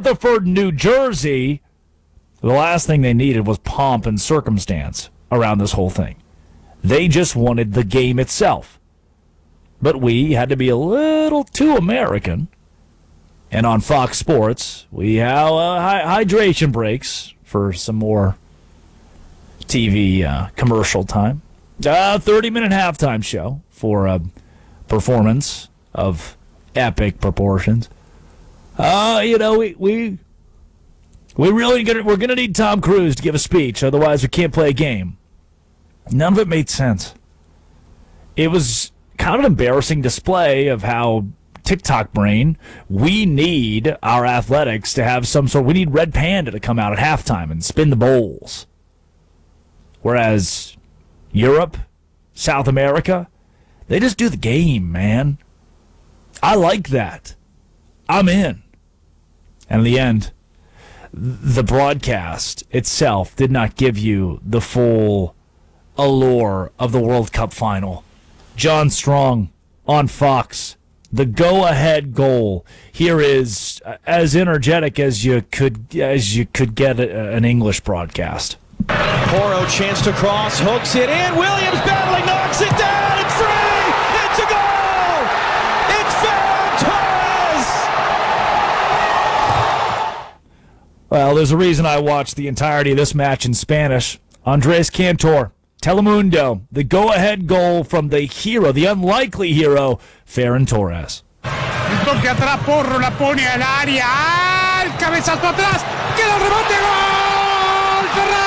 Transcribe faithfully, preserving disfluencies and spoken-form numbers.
Rutherford, New Jersey, the last thing they needed was pomp and circumstance around this whole thing. They just wanted the game itself. But we had to be a little too American. And on Fox Sports, we have uh, hydration breaks for some more T V uh, commercial time. Uh, thirty-minute halftime show for a performance of epic proportions. Uh, you know, we we we really gonna, we're gonna need Tom Cruise to give a speech, otherwise we can't play a game. None of it made sense. It was kind of an embarrassing display of how TikTok brain, we need our athletics to have some sort. We need Red Panda to come out at halftime and spin the bowls. Whereas Europe, South America, they just do the game, man. I like that. I'm in. And in the end, the broadcast itself did not give you the full allure of the World Cup final. John Strong on Fox, the go-ahead goal here is as energetic as you could as you could get a, an English broadcast. Porro chance to cross, hooks it in. Williams battling, knocks it down. It's free. It's a goal. It's Ferran Torres. Well, there's a reason I watched the entirety of this match in Spanish. Andres Cantor, Telemundo, the go-ahead goal from the hero, the unlikely hero, Ferran Torres. El toque atrás, Porro la pone al área. ¡Ah! El cabezazo atrás. ¡Queda el rebote! ¡Gol! ¡Ferran!